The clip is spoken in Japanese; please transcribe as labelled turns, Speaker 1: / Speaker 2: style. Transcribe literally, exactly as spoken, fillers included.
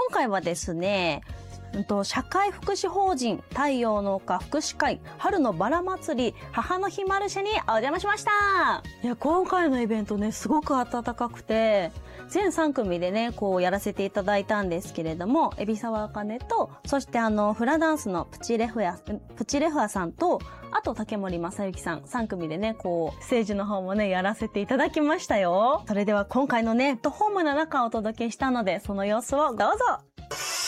Speaker 1: 今回はですね、うんと、社会福祉法人太陽の丘福祉会春のバラ祭り母の日マルシェにお邪魔しました。いや、今回のイベントね、すごく温かくて、全さん組でね、こうやらせていただいたんですけれども、海老沢あかねと、そしてあの、フラダンスのプチレフア、プチレフアさんと、あと竹森正幸さん、さん組でね、こう、ステージの方もね、やらせていただきましたよ。それでは今回のね、ホームの中をお届けしたので、その様子をどうぞ。